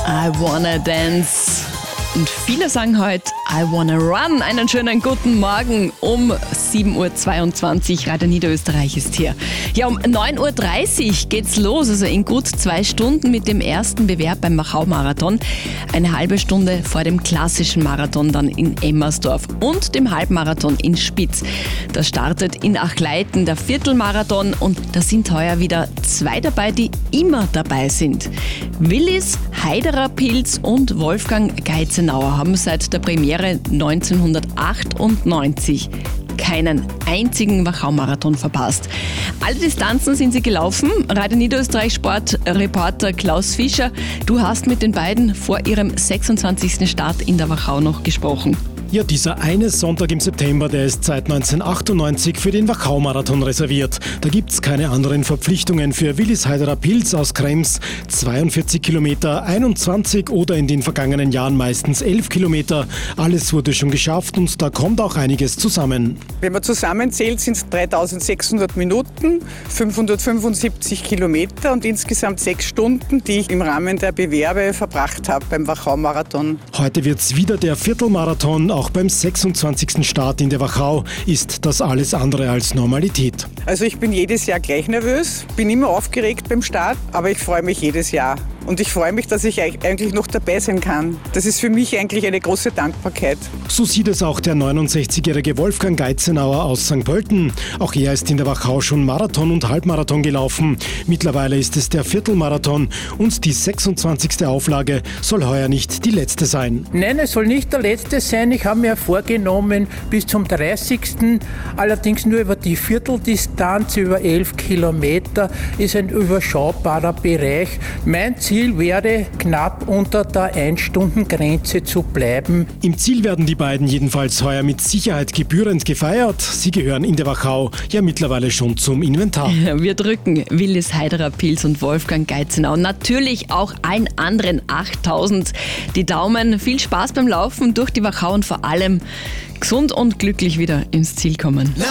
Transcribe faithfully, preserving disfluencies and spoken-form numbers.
I wanna dance. Und viele sagen heute I wanna run. Einen schönen guten Morgen um sieben Uhr zweiundzwanzig. Radio Niederösterreich ist hier. Ja, um neun Uhr dreißig geht's los, also in gut zwei Stunden mit dem ersten Bewerb beim Wachau-Marathon. Eine halbe Stunde vor dem klassischen Marathon dann in Emmersdorf und dem Halbmarathon in Spitz. Da startet in Achleiten der Viertelmarathon und da sind heuer wieder zwei dabei, die immer dabei sind. Willis Heiderer Pilz und Wolfgang Geizenauer haben seit der Premiere neunzehnhundertachtundneunzig keinen einzigen Wachau-Marathon verpasst. Alle Distanzen sind sie gelaufen. Radio Niederösterreich Sportreporter Klaus Fischer, du hast mit den beiden vor ihrem sechsundzwanzigsten Start in der Wachau noch gesprochen. Ja, dieser eine Sonntag im September, der ist seit neunzehnhundertachtundneunzig für den Wachau-Marathon reserviert. Da gibt's keine anderen Verpflichtungen für Willis Heiderer Pilz aus Krems. zweiundvierzig Kilometer, einundzwanzig oder in den vergangenen Jahren meistens elf Kilometer. Alles wurde schon geschafft und da kommt auch einiges zusammen. Wenn man zusammenzählt, sind es dreitausendsechshundert Minuten, fünfhundertfünfundsiebzig Kilometer und insgesamt sechs Stunden, die ich im Rahmen der Bewerbe verbracht habe beim Wachau-Marathon. Heute wird's wieder der Viertelmarathon. Auch beim sechsundzwanzigsten Start in der Wachau ist das alles andere als Normalität. Also ich bin jedes Jahr gleich nervös, bin immer aufgeregt beim Start, aber ich freue mich jedes Jahr. Und ich freue mich, dass ich eigentlich noch dabei sein kann. Das ist für mich eigentlich eine große Dankbarkeit. So sieht es auch der neunundsechzigjährige Wolfgang Geizenauer aus Sankt Pölten. Auch er ist in der Wachau schon Marathon und Halbmarathon gelaufen. Mittlerweile ist es der Viertelmarathon und die sechsundzwanzigste Auflage soll heuer nicht die letzte sein. Nein, es soll nicht der letzte sein. Ich habe mir vorgenommen, bis zum dreißigsten allerdings nur über die Vierteldistanz, über elf Kilometer, ist ein überschaubarer Bereich. Mein Ziel wäre, knapp unter der ein-Stunden-Grenze zu bleiben. Im Ziel werden die beiden jedenfalls heuer mit Sicherheit gebührend gefeiert. Sie gehören in der Wachau ja mittlerweile schon zum Inventar. Wir drücken Willis Heiderer Pilz und Wolfgang Geizenau. Natürlich auch allen anderen achttausend die Daumen. Viel Spaß beim Laufen durch die Wachau und vor allem gesund und glücklich wieder ins Ziel kommen.